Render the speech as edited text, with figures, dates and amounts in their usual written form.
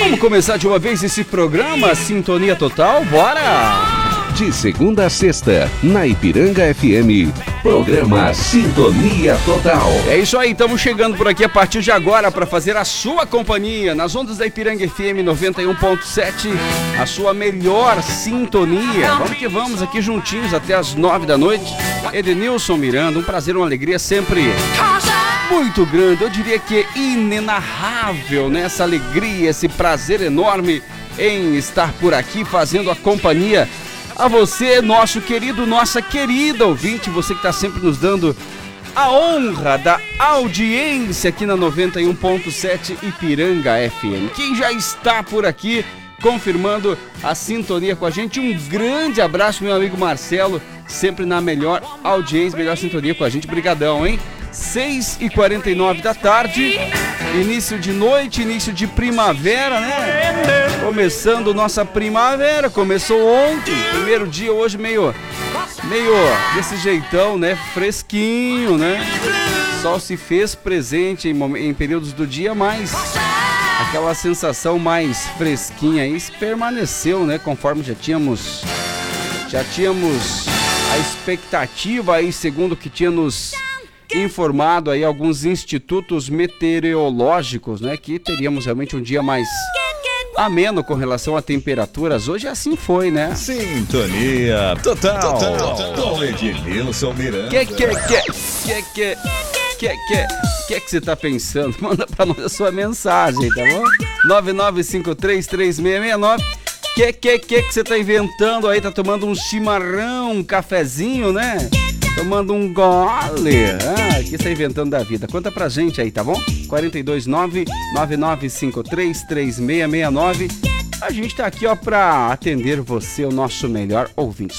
Vamos começar de uma vez esse programa Sintonia Total? Bora! De segunda a sexta, na Ipiranga FM, programa Sintonia Total. É isso aí, estamos chegando por aqui a partir de agora para fazer a sua companhia nas ondas da Ipiranga FM 91.7, a sua melhor sintonia. Vamos que vamos aqui juntinhos até as 9 da noite. Edenilson Miranda, um prazer, uma alegria sempre muito grande, eu diria que inenarrável, né? Essa alegria, esse prazer enorme em estar por aqui fazendo a companhia a você, nosso querido, nossa querida ouvinte, você que está sempre nos dando a honra da audiência aqui na 91.7 Ipiranga FM. Quem já está por aqui confirmando a sintonia com a gente, um grande abraço, meu amigo Marcelo, sempre na melhor audiência, melhor sintonia com a gente, brigadão, hein? 6h49 da tarde, início de noite, início de primavera, né? Começando nossa primavera, começou ontem, primeiro dia, hoje meio desse jeitão, né? Fresquinho, né? Sol se fez presente em períodos do dia, mas aquela sensação mais fresquinha aí permaneceu, né? Conforme já tínhamos a expectativa aí, segundo o que tinha nos informado aí alguns institutos meteorológicos, né, que teríamos realmente um dia mais ameno com relação a temperaturas. Hoje assim foi, né? Sintonia Total. Com Ednilson Miranda. Que você tá pensando? Manda pra nós a sua mensagem, tá bom? 99533669. Que você tá inventando aí? Tá tomando um chimarrão, um cafezinho, né? Tomando um gole. Que você tá inventando da vida? Conta pra gente aí, tá bom? 429-9953-3669. A gente tá aqui, ó, pra atender você, o nosso melhor ouvinte.